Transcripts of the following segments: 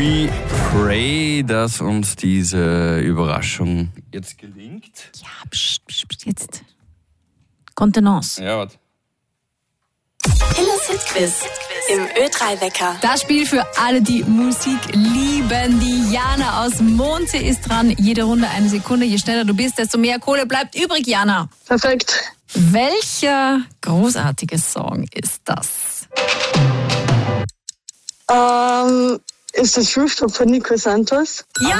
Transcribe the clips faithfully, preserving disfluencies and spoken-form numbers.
We pray, dass uns diese Überraschung jetzt gelingt. Ja, pst, pst, pst, jetzt. Kontenance. Ja, warte. Hillers Hitquiz im Ö drei Wecker. Das Spiel für alle, die Musik lieben. Die Jana aus Mondsee ist dran. Jede Runde eine Sekunde. Je schneller du bist, desto mehr Kohle bleibt übrig, Jana. Perfekt. Welcher großartige Song ist das? Ähm, ist das Rooftop von Nico Santos? Ja!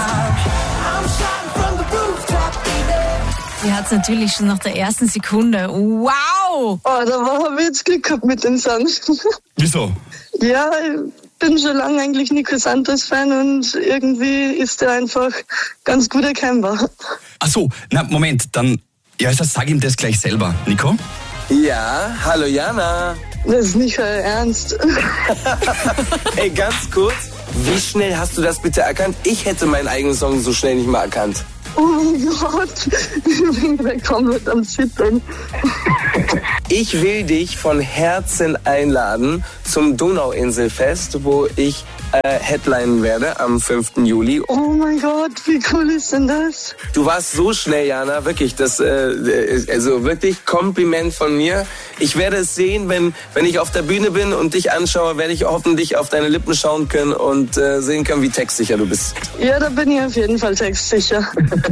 Sie hat es natürlich schon nach der ersten Sekunde. Wow! Oh, da habe ich jetzt Glück gehabt mit dem Song. Wieso? Ja, ich bin schon lange eigentlich Nico Santos-Fan und irgendwie ist er einfach ganz gut erkennbar. Ach so, na Moment, dann ja, also sag ihm das gleich selber. Nico? Ja, hallo Jana. Das ist nicht euer Ernst. Hey, ganz kurz, wie schnell hast du das bitte erkannt? Ich hätte meinen eigenen Song so schnell nicht mal erkannt. Oh mein Gott, ich bin gerade komplett am Zittern. Ich will dich von Herzen einladen zum Donauinselfest, wo ich äh, headlinen werde am fünften Juli. Oh mein Gott, wie cool ist denn das? Du warst so schnell, Jana, wirklich. Das, äh, also wirklich Kompliment von mir. Ich werde es sehen, wenn, wenn ich auf der Bühne bin und dich anschaue, werde ich hoffentlich auf deine Lippen schauen können und äh, sehen können, wie textsicher du bist. Ja, da bin ich auf jeden Fall textsicher.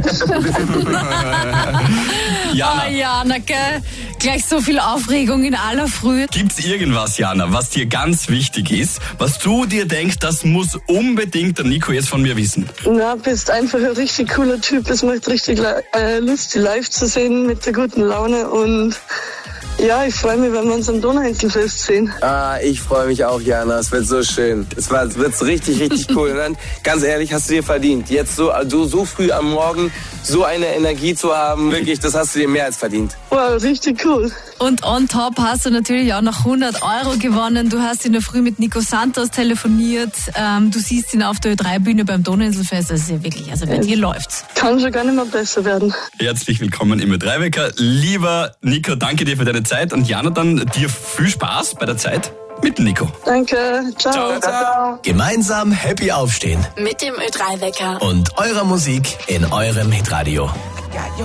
Jana, Oh, Jana, gell? Gleich so viel Aufregung in aller Früh. gibt's irgendwas, Jana, was dir ganz wichtig ist, was du dir denkst, das muss unbedingt der Nico jetzt von mir wissen? Na, bist einfach ein richtig cooler Typ. Es macht richtig äh, Lust, die live zu sehen mit der guten Laune. Und ja, ich freue mich, wenn wir uns am Donauinselfest sehen. Ah, ich freue mich auch, Jana. Es wird so schön. Es war, es wird richtig, richtig cool. Und dann, ganz ehrlich, hast du dir verdient. Jetzt so, also so früh am Morgen so eine Energie zu haben, wirklich, das hast du dir mehr als verdient. Wow, richtig cool. Und on top hast du natürlich auch noch hundert Euro gewonnen. Du hast in der Früh mit Nico Santos telefoniert. Ähm, du siehst ihn auf der Ö drei Bühne beim Donauinselfest. Das ist ja wirklich, also bei dir läuft's. Kann schon gar nicht mehr besser werden. Herzlich willkommen im Ö drei Wecker. Lieber Nico, danke dir für deine Zeit und Jana, dann dir viel Spaß bei der Zeit mit Nico. Danke, ciao. Ciao, ciao. Gemeinsam happy aufstehen Mit dem Ö drei Wecker. und eurer Musik in eurem Hitradio.